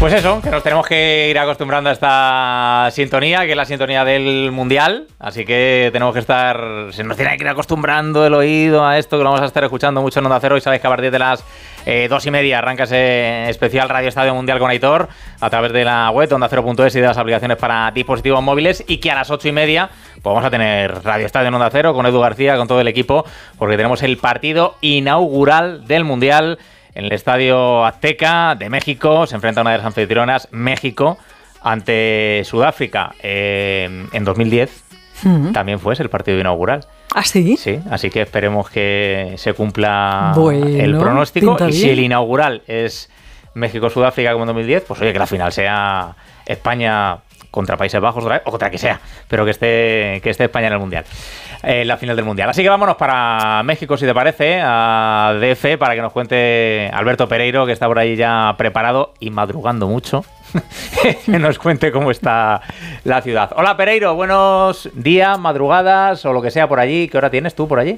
Pues eso, que nos tenemos que ir acostumbrando a esta sintonía, que es la sintonía del Mundial, así que tenemos que se nos tiene que ir acostumbrando el oído a esto, que lo vamos a estar escuchando mucho en Onda Cero, y sabéis que a partir de las 2:30 arranca ese especial Radio Estadio Mundial con Aitor, a través de la web ondacero.es y de las aplicaciones para dispositivos móviles, y que a las 8:30 pues vamos a tener Radio Estadio en Onda Cero con Edu García, con todo el equipo, porque tenemos el partido inaugural del Mundial en el Estadio Azteca de México. Se enfrenta una de las anfitrionas, México, ante Sudáfrica en 2010. También fue ese el partido inaugural. ¿Ah, sí? Sí, así que esperemos que se cumpla el pronóstico. Y si el inaugural es México-Sudáfrica como en 2010, pues oye, que la final sea España contra Países Bajos otra vez, o contra que sea, pero que esté España en el Mundial, la final del Mundial. Así que vámonos para México, si te parece, a DF, para que nos cuente Alberto Pereiro, que está por ahí ya preparado y madrugando mucho, que nos cuente cómo está la ciudad. Hola Pereiro, buenos días, madrugadas o lo que sea por allí. ¿Qué hora tienes tú por allí?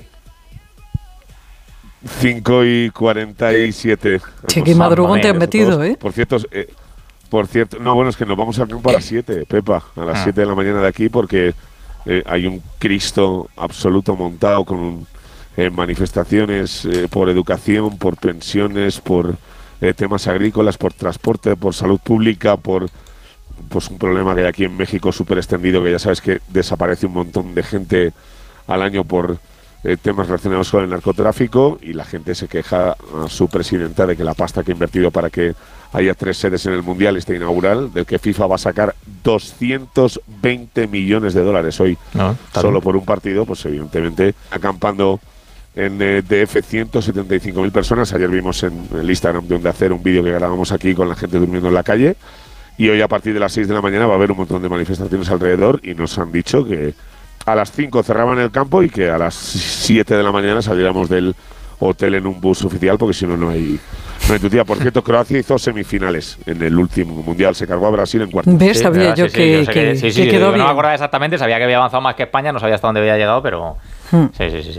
5:47. Che, qué madrugón te has metido, ¿eh? Por cierto, no, bueno, es que nos vamos al campo a las 7, Pepa, a las 7 de la mañana de aquí, porque hay un Cristo absoluto montado con manifestaciones por educación, por pensiones, por temas agrícolas, por transporte, por salud pública, por pues un problema que hay aquí en México súper extendido, que ya sabes que desaparece un montón de gente al año por temas relacionados con el narcotráfico, y la gente se queja a su presidenta de que la pasta que ha invertido para que haya 3 sedes en el Mundial inaugural, del que FIFA va a sacar 220 millones de dólares hoy, solo por un partido, pues evidentemente acampando en DF 175.000 personas. Ayer vimos en el Instagram de Onda Cero un vídeo que grabamos aquí con la gente durmiendo en la calle, y hoy a partir de las 6 de la mañana va a haber un montón de manifestaciones alrededor, y nos han dicho que a las 5 cerraban el campo y que a las 7 de la mañana saliéramos del hotel en un bus oficial, porque si no, no hay tu tía. Por cierto, Croacia hizo semifinales en el último Mundial, se cargó a Brasil en cuartos. ¿Ves? Sabía yo que quedó bien. No me acordaba exactamente, sabía que había avanzado más que España, no sabía hasta dónde había llegado, pero sí.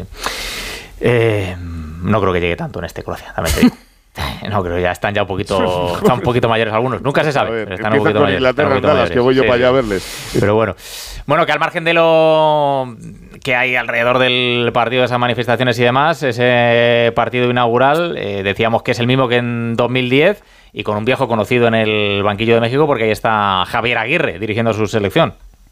No creo que llegue tanto en Croacia, también te digo. No, creo que ya están un poquito mayores algunos. Nunca se sabe. Ver, pero están un poquito con mayores. Inglaterra, mayores, que voy yo para allá a verles. Pero bueno, que al margen de lo que hay alrededor del partido, de esas manifestaciones y demás, ese partido inaugural, decíamos que es el mismo que en 2010 y con un viejo conocido en el banquillo de México, porque ahí está Javier Aguirre dirigiendo su selección.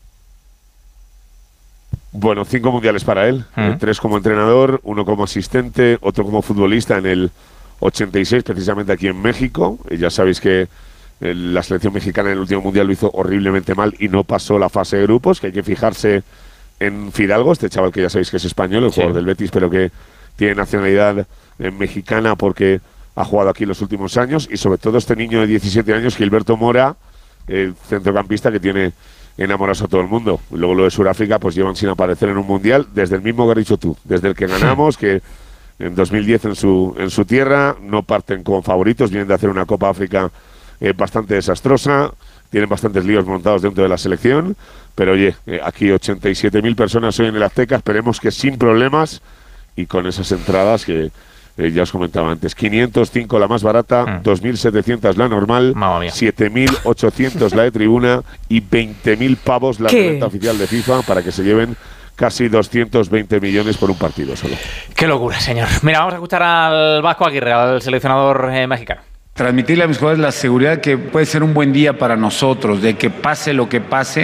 Bueno, 5 mundiales para él, 3 como entrenador, 1 como asistente, otro como futbolista en el 86, precisamente aquí en México. Ya sabéis que la selección mexicana en el último mundial lo hizo horriblemente mal y no pasó la fase de grupos, que hay que fijarse en Fidalgo, este chaval que ya sabéis que es español, el jugador del Betis, pero que tiene nacionalidad mexicana porque ha jugado aquí los últimos años, y sobre todo este niño de 17 años, Gilberto Mora, el centrocampista que tiene enamorados a todo el mundo. Luego lo de Sudáfrica, pues llevan sin aparecer en un mundial desde el mismo que has dicho tú, desde el que ganamos, que en 2010 en su tierra, no parten como favoritos, vienen de hacer una Copa África bastante desastrosa, tienen bastantes líos montados dentro de la selección, pero oye, aquí 87.000 personas hoy en el Azteca, esperemos que sin problemas y con esas entradas que ya os comentaba antes, 505 la más barata, 2.700 la normal, 7.800 la de tribuna y 20.000 pavos la renta oficial de FIFA, para que se lleven casi 220 millones por un partido solo. Qué locura, señor. Mira, vamos a escuchar al Vasco Aguirre, al seleccionador mexicano. Transmitirle a mis jugadores la seguridad que puede ser un buen día para nosotros, de que pase lo que pase,